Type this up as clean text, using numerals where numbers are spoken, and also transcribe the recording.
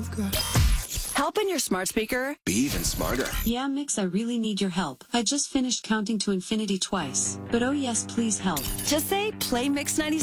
Help in your smart speaker. Be even smarter. Yeah, Mix, I really need your help. I just finished counting to infinity twice. But oh yes, please help. Just say play Mix 96.